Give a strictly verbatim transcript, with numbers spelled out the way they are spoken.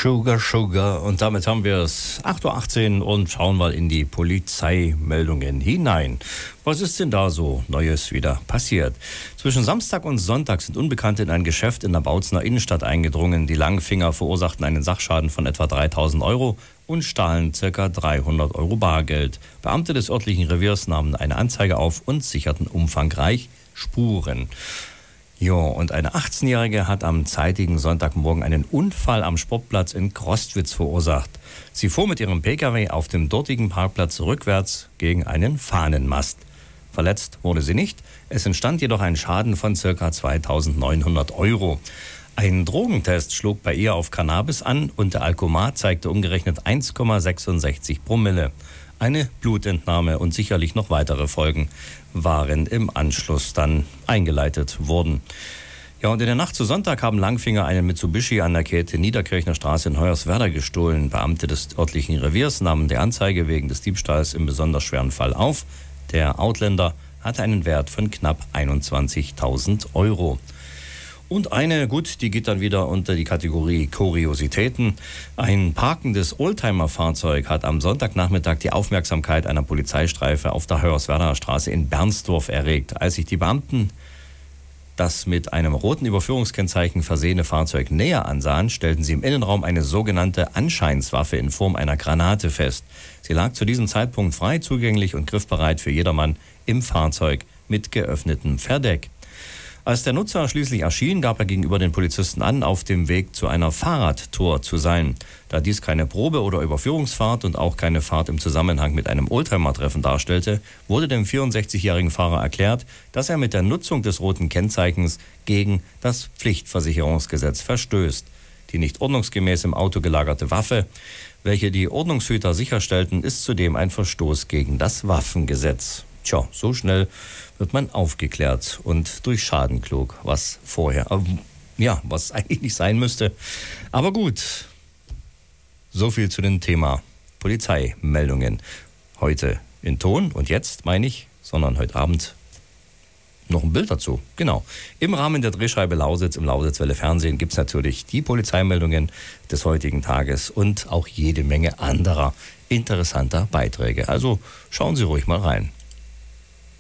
Sugar, Sugar. Und damit haben wir es acht Uhr achtzehn und schauen mal in die Polizeimeldungen hinein. Was ist denn da so Neues wieder passiert? Zwischen Samstag und Sonntag sind Unbekannte in ein Geschäft in der Bautzener Innenstadt eingedrungen. Die Langfinger verursachten einen Sachschaden von etwa dreitausend Euro und stahlen ca. dreihundert Euro Bargeld. Beamte des örtlichen Reviers nahmen eine Anzeige auf und sicherten umfangreich Spuren. Jo, und eine achtzehnjährige hat am zeitigen Sonntagmorgen einen Unfall am Sportplatz in Crostwitz verursacht. Sie fuhr mit ihrem Pkw auf dem dortigen Parkplatz rückwärts gegen einen Fahnenmast. Verletzt wurde sie nicht, es entstand jedoch ein Schaden von ca. zweitausendneunhundert Euro. Ein Drogentest schlug bei ihr auf Cannabis an und der Alkomat zeigte umgerechnet eins Komma sechsundsechzig Promille. Eine Blutentnahme und sicherlich noch weitere Folgen waren im Anschluss dann eingeleitet worden. Ja, und in der Nacht zu Sonntag haben Langfinger einen Mitsubishi an der Käthe Niederkirchner Straße in Hoyerswerda gestohlen. Beamte des örtlichen Reviers nahmen die Anzeige wegen des Diebstahls im besonders schweren Fall auf. Der Outlander hatte einen Wert von knapp einundzwanzigtausend Euro. Und eine, gut, die geht dann wieder unter die Kategorie Kuriositäten. Ein parkendes Oldtimer-Fahrzeug hat am Sonntagnachmittag die Aufmerksamkeit einer Polizeistreife auf der Hoyerswerdaer Straße in Bernsdorf erregt. Als sich die Beamten das mit einem roten Überführungskennzeichen versehene Fahrzeug näher ansahen, stellten sie im Innenraum eine sogenannte Anscheinswaffe in Form einer Granate fest. Sie lag zu diesem Zeitpunkt frei zugänglich und griffbereit für jedermann im Fahrzeug mit geöffnetem Verdeck. Als der Nutzer schließlich erschien, gab er gegenüber den Polizisten an, auf dem Weg zu einer Fahrradtour zu sein. Da dies keine Probe- oder Überführungsfahrt und auch keine Fahrt im Zusammenhang mit einem Oldtimer-Treffen darstellte, wurde dem vierundsechzigjährigen Fahrer erklärt, dass er mit der Nutzung des roten Kennzeichens gegen das Pflichtversicherungsgesetz verstößt. Die nicht ordnungsgemäß im Auto gelagerte Waffe, welche die Ordnungshüter sicherstellten, ist zudem ein Verstoß gegen das Waffengesetz. Tja, so schnell wird man aufgeklärt und durch Schaden klug, was vorher, äh, ja, was eigentlich nicht sein müsste. Aber gut, so viel zu dem Thema Polizeimeldungen. Heute in Ton und jetzt meine ich, sondern heute Abend noch ein Bild dazu. Genau. Im Rahmen der Drehscheibe Lausitz im Lausitzwelle Fernsehen gibt es natürlich die Polizeimeldungen des heutigen Tages und auch jede Menge anderer interessanter Beiträge. Also schauen Sie ruhig mal rein.